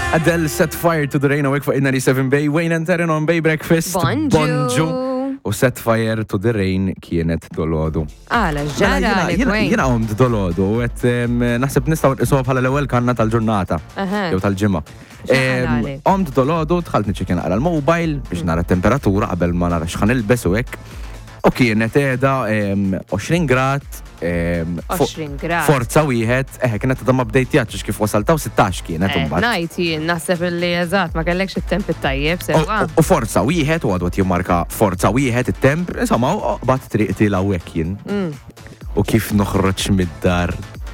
Adele set fire to the rain awake for 97 Bay, Wayne and Terran on Bay Breakfast. Bonġu. U set fire to the rain kienet dolodu. Għala, ġara li Wayne. Jena għomt dolodu, et naħseb nistaw nqisuha bħala l-ewwel kanna tal-ġurnata, jew tal-ġimgħa. Għomt dolodu, tħalt niċċekja naqra l-mobile biex nara temperatura qabel ma nara x'ħan ilbes u hekk. U kienet qiegħda 20 grad. 20 grad. Forza wieħed, kienet għadha ma bdejtjax kif wasaltaw 16 kienet imbagħad. Najt jien naħseb li eżatt ma kellekx it-temp it-tajjeb sewwa. U forza wieħed u għadwet jimmarka forza wieħed it-temp, insomma, qbad triq tilha hekk jien. U kif noħroġ mid-dar.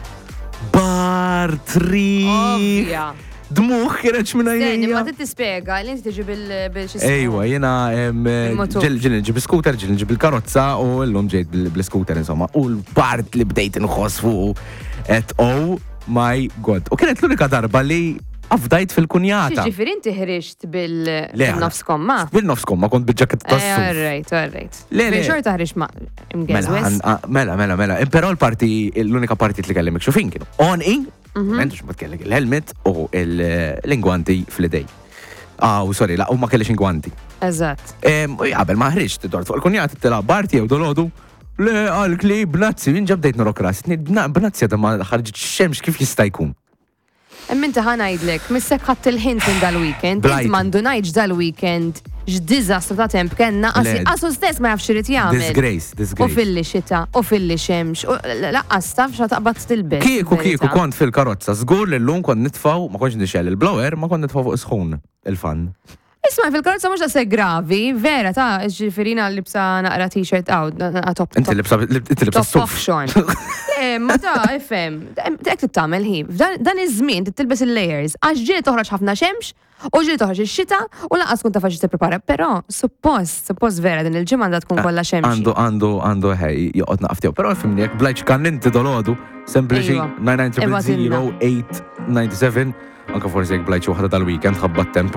Bar triq. Dmuħ kienet minna Stenni, ma t-tispiega, li inti tiġi bil-xismu. Ejwa, jena ġil nġib il-scooter, ġil nġib il-karozza u l-lum ġejt bil-scooter, insomma. U l-part li bdejt nħoss fuq et oh my god. U kienet l-unika darba li għafdajt fil-kunjata. Ġifir inti ħriġt bil-nofs komma? Bil-nofs komma, kont bil-ġaket tas-suf. Alright. Bil-xorta ħriġ ma' imgezwes? Mela. Pero l-unika parti li kellim xufin kienu. On-in, mentux ma tkellek il-helmet u l-ingwanti fl-idej. Sorry, la, u ma kellix ingwanti. Eżatt. U jgħabel ma ħriġt dort fuq il-kunjata t-tela barti jew dolodu. Le, għal-kli, bnazzi, minn ġabdejt norokras. Bnazzi għadha ma ħarġit xemx kif jista' jkun. Minta ħanajdlek, missek ħatt il-hint dal-weekend, int mandu najdġ dal-weekend, ġdizastru ta' temp kenna, għasu stess ma jafx irid jagħmel. Disgrace. U fil-li xita, u fil-li xemx, u laqqas taf xa taqbad tilbes. Kieku kont fil-karozza, żgur li l-lum kont nitfaw, ma kontx nixel il-blower, ma kont nitfaw fuq sħun il-fan. Isma' fil-karozza mhux daqshekk gravi, vera ta' ġifirina libsa naqra t-shirt top. Inti libsa s-suf. Ma ta' ifhem, tek tagħmel ħin. Dan iż-żmien tilbes il-layers, għax ġieli toħroġ ħafna xemx, u ġieli toħroġ ix-xita, u laqas tkun taf xi tipprepara. Però suppost vera din il-ġimgħa għandha tkun kollha xemx. Għandu joqgħod naqftew, però fimni jekk blajċ kan inti dolodu, sempliċi 99 897, anke forsi jekk blajċ waħda tal-weekend ħabbat temp